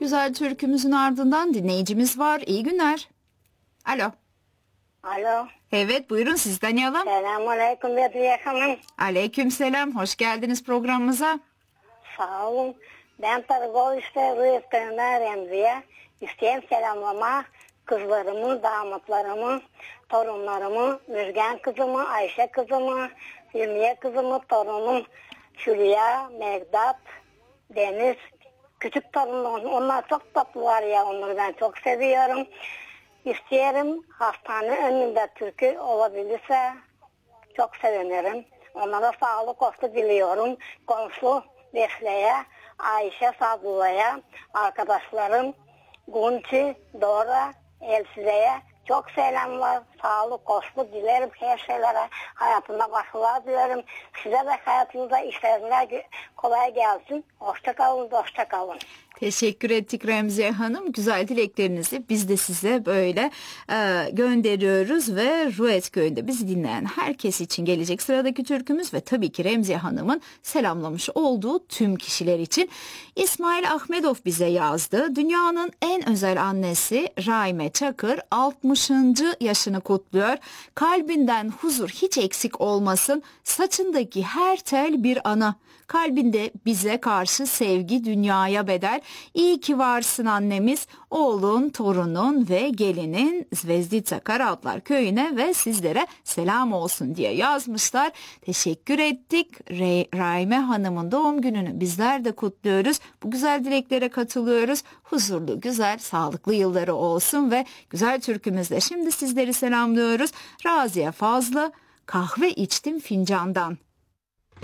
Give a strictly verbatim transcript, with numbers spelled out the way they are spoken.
Güzel türkümüzün ardından dinleyicimiz var. İyi günler. Alo. Alo. Evet, buyurun, sizi tanıyalım. Selamünaleyküm Bedriye Hanım. Aleykümselam. Hoş geldiniz programımıza. Sağ olun. Ben Tarıgol işte Rüyet Köyü'nden Remziye. İsteyem selamlama kızlarımı, damatlarımı, torunlarımı, Müjgan kızımı, Ayşe kızımı, Hilmiye kızımı, torunum, Şülya, Megdat, Deniz, küçük torunum. Onlar çok tatlılar ya, onları ben çok seviyorum. İsteyelim hastane önünde türkü olabilirse çok sevinirim. Onlara sağlık olsun diliyorum. Komşu Vesle'ye, Ayşe Sadula'ya, arkadaşlarım Gunçi, Dora, Elsize'ye çok selamlar. Sağlık olsun dilerim her şeylere. Hayatımda başarılar dilerim. Size de hayatınızda işlerine kolay gelsin. Hoşça kalın, hoşça kalın. Teşekkür ettik Remziye Hanım. Güzel dileklerinizi biz de size böyle e, gönderiyoruz ve Ruet Köyü'nde bizi dinleyen herkes için gelecek sıradaki türkümüz ve tabii ki Remziye Hanım'ın selamlamış olduğu tüm kişiler için. İsmail Ahmedov bize yazdı. Dünyanın en özel annesi Raime Çakır altmışıncı yaşını kutluyor. Kalbinden huzur hiç eksik olmasın. Saçındaki her tel bir ana. Kalbinde bize karşı sevgi dünyaya bedel. İyi ki varsın annemiz, oğlun, torunun ve gelinin Zvezdica Karaltlar köyüne ve sizlere selam olsun diye yazmışlar. Teşekkür ettik. Re- Raime Hanım'ın doğum gününü bizler de kutluyoruz. Bu güzel dileklere katılıyoruz. Huzurlu, güzel, sağlıklı yılları olsun ve güzel türkümüzle şimdi sizleri selamlıyoruz. Raziye Fazlı, kahve içtim fincandan.